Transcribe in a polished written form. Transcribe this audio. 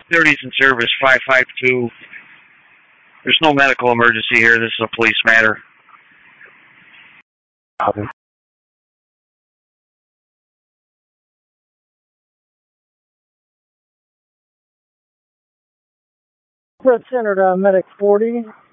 30's in service, 552. There's no medical emergency here. This is a police matter. Fred Center to Medic 40.